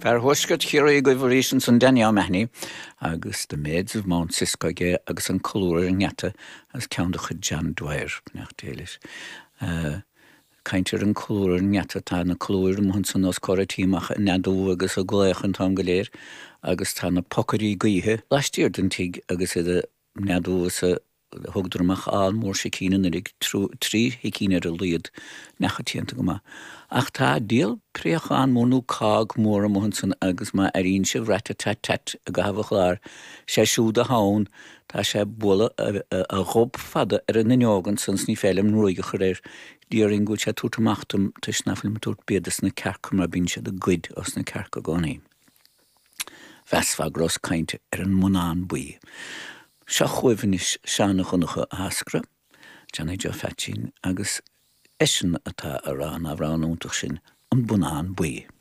Tar thuisceit chiaí go bhrísin san daine mehní agus de méid of Mount Ciscoige agus an colúir an ngata as ceann chud John Dwyer nach déilis. Caintear an colúir an ngata tá na colúir am san os choratíach in nedú agus a gléchan tá go léir agus tá na pocarí gaithe. Laistíir den tiig agus iad nedú sa thugdramach an mór sé cínan ag trí cíine a líad nechatíanta go má. Ach tá díal príochán mónú cág mór am san agus má aríonn se bhreite tet a go habh chláir sé siúd a hán tá sé bula a rob fada ar an neogan san ní félim roiige choréir díaring go sé tútamachtam tu snafil me tút bedas na cearcum a bín se de guid os na cearca gánaí. Fesfa gros cainte ar an mnán buí. Se chuimhanis seanna chunacha a hascra, Johnny Jo Fetchin agus eisian atá a rán úntaach sin an bunán buí.